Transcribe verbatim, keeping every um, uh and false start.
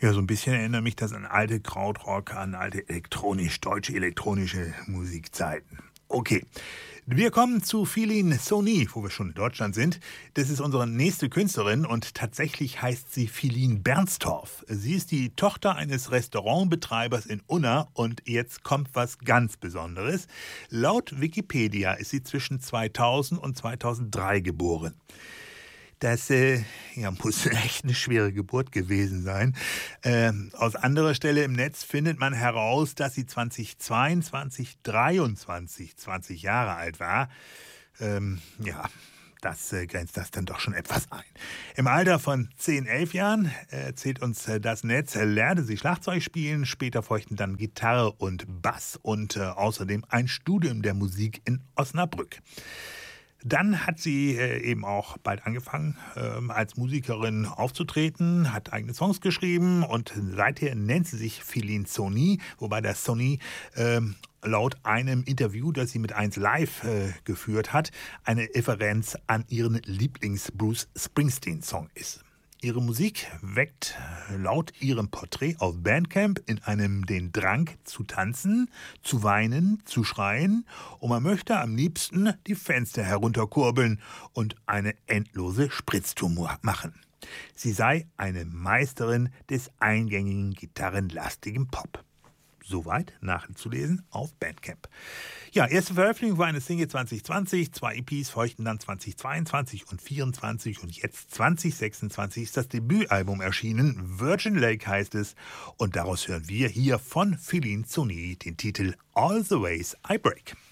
Ja, so ein bisschen erinnert mich das an alte Krautrock, an alte elektronisch deutsche elektronische Musikzeiten. Okay, wir kommen zu Philin Sony, wo wir schon in Deutschland sind. Das ist unsere nächste Künstlerin und tatsächlich heißt sie Philin Bernstorff. Sie ist die Tochter eines Restaurantbetreibers in Unna und jetzt kommt was ganz Besonderes. Laut Wikipedia ist sie zwischen zweitausend und zweitausenddrei geboren. Das äh, ja, muss echt eine schwere Geburt gewesen sein. Ähm, aus anderer Stelle im Netz findet man heraus, dass sie zweitausendzweiundzwanzig, dreiundzwanzig, zwanzig Jahre alt war. Ähm, ja, das äh, grenzt das dann doch schon etwas ein. Im Alter von zehn, elf Jahren, äh, erzählt uns äh, das Netz, äh, lernte sie Schlagzeug spielen, später folgten dann Gitarre und Bass und äh, außerdem ein Studium der Musik in Osnabrück. Dann hat sie äh, eben auch bald angefangen, ähm, als Musikerin aufzutreten, hat eigene Songs geschrieben und seither nennt sie sich Philin Sony, wobei das Sony ähm, laut einem Interview, das sie mit eins Live äh, geführt hat, eine Referenz an ihren Lieblings-Bruce Springsteen-Song ist. Ihre Musik weckt laut ihrem Porträt auf Bandcamp in einem den Drang zu tanzen, zu weinen, zu schreien und man möchte am liebsten die Fenster herunterkurbeln und eine endlose Spritztour machen. Sie sei eine Meisterin des eingängigen, gitarrenlastigen Pop. Soweit nachzulesen auf Bandcamp. Ja, erste Veröffentlichung war eine Single zwanzig zwanzig, zwei E Ps folgten dann zwanzig zweiundzwanzig und vierundzwanzig und jetzt zwanzig sechsundzwanzig ist das Debütalbum erschienen, Virgin Lake heißt es und daraus hören wir hier von Philin Sony den Titel All the Ways I Break.